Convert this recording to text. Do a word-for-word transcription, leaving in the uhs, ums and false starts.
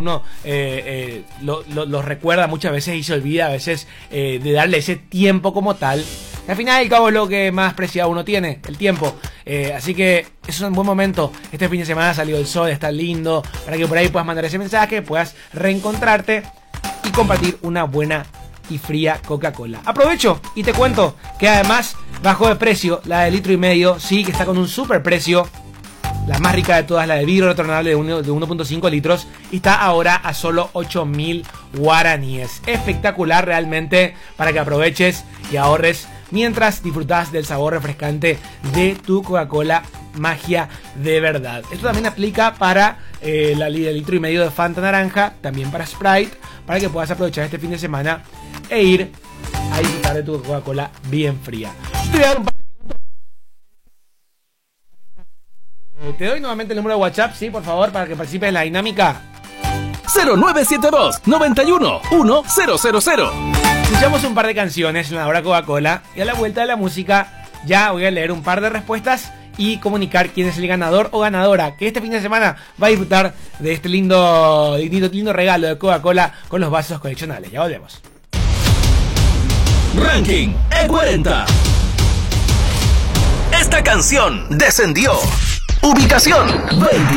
uno eh, eh, lo, lo, lo recuerda muchas veces y se olvida a veces eh, de darle ese tiempo como tal. Al final y al cabo es lo que más preciado uno tiene, el tiempo. Eh, así que es un buen momento. Este fin de semana salió el sol, está lindo, para que por ahí puedas mandar ese mensaje, puedas reencontrarte y compartir una buena y fría Coca-Cola. Aprovecho y te cuento que además bajó de precio la de litro y medio, sí, que está con un super precio. La más rica de todas, la de vidrio retornable de uno punto cinco litros, y está ahora a solo ocho mil guaraníes. Espectacular realmente, para que aproveches y ahorres mientras disfrutas del sabor refrescante de tu Coca-Cola magia de verdad. Esto también aplica para eh, la de litro y medio de Fanta naranja, también para Sprite, para que puedas aprovechar este fin de semana e ir a disfrutar de tu Coca-Cola bien fría. Te voy a dar un par Te doy nuevamente el número de WhatsApp, sí, por favor, para que participes en la dinámica. cero nueve siete dos, noventa y uno, uno cero cero cero. Escuchamos un par de canciones en la hora Coca-Cola y a la vuelta de la música ya voy a leer un par de respuestas y comunicar quién es el ganador o ganadora que este fin de semana va a disfrutar de este lindo, lindo, lindo regalo de Coca-Cola con los vasos coleccionables. Ya volvemos. Ranking E cuarenta. Esta canción descendió. Ubicación veinte.